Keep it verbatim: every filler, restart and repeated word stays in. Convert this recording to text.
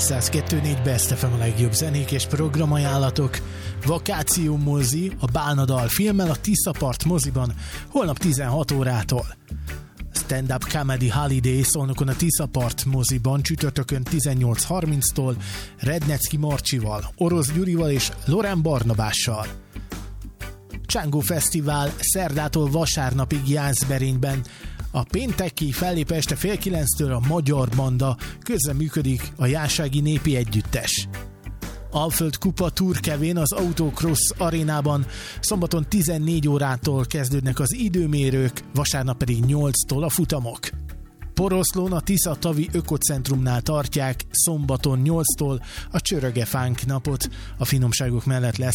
száz kettő négy Best ef em, a legjobb zenék és programajánlatok. Vakáció mozi a Bálnadal filmmel a Tiszapart moziban holnap tizenhat órától. Stand-up Comedy Holiday Szolnokon a Tiszapart moziban csütörtökön tizennyolc harminctól Rednecki Marcsival, Orosz Gyurival és Loren Barnabással. Csángó Fesztivál szerdától vasárnapig Jászberényben. A pénteki fellépő este fél kilenctől a Magyar Banda, közreműködik a Jászági Népi Együttes. Alföld Kupa Turkevén az Autocross arénában szombaton tizennégy órától kezdődnek az időmérők, vasárnap pedig nyolctól a futamok. Poroszlón a Tisza Tavi Ökocentrumnál tartják szombaton nyolctól a Csörögefánk napot. A finomságok mellett lesz